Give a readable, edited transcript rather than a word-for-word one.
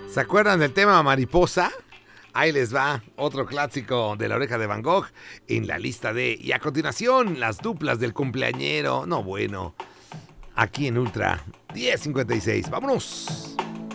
¿Se acuerdan del tema Mariposa? Ahí les va otro clásico de La Oreja de Van Gogh en la lista de... Y a continuación, las duplas del cumpleañero. No, bueno. Aquí en Ultra 1056. ¡Vámonos!